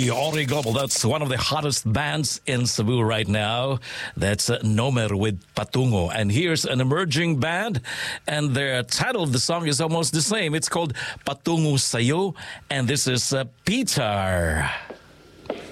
the Ori Global. That's one of the hottest bands in Cebu right now. That's Nomer with Patungo. And here's an emerging band, and the title of the song is almost the same. It's called Patungo Sayo, and this is Peter.